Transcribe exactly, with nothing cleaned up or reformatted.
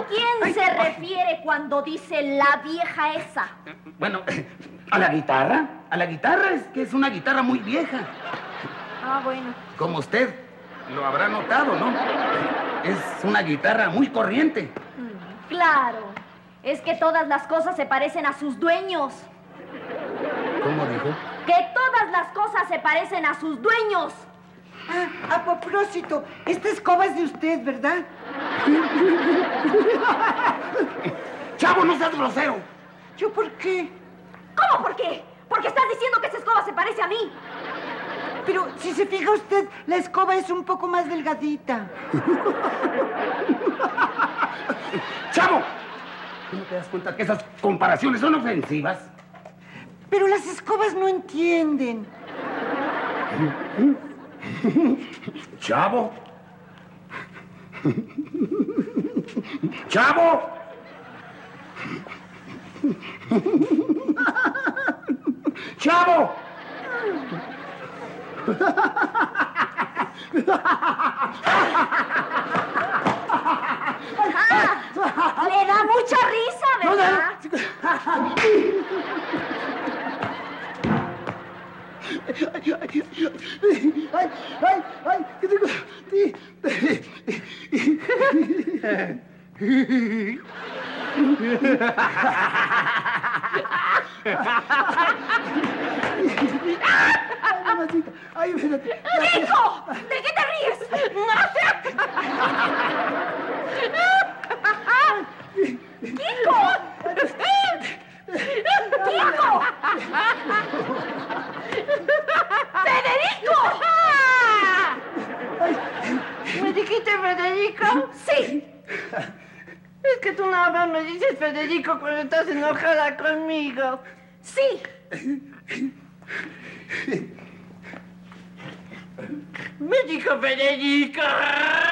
quién ay, se ay. refiere cuando dice la vieja esa? Bueno, ¿a la guitarra? A la guitarra, es que es una guitarra muy vieja. Ah, bueno. Como usted lo habrá notado, ¿no? Es una guitarra muy corriente. Mm, claro. Es que todas las cosas se parecen a sus dueños. ¿Cómo dijo? Que todas las cosas se parecen a sus dueños. Ah, a propósito, esta escoba es de usted, ¿verdad? ¡Chavo, no seas grosero! ¿Yo por qué? ¿Cómo por qué? Porque estás diciendo que esa escoba se parece a mí. Pero si se fija usted, la escoba es un poco más delgadita. ¡Chavo! ¿No te das cuenta que esas comparaciones son ofensivas? Pero las escobas no entienden. ¡Chavo! ¡Chavo! ¡Chavo! Ah, le da mucha risa, ¿verdad? Ay, ay, ay, ay, ay, ¿qué tengo? Ay, mamacita, ay, espérate. ¡Hijo! ¿De qué te ríes? ¡No sé! ¡Hijo! ¡Hijo! ¡Federico! ¿Me dijiste Federico? Sí. Es que tú nada más me dices Federico cuando estás enojada conmigo. Sí. Me dijo Federico.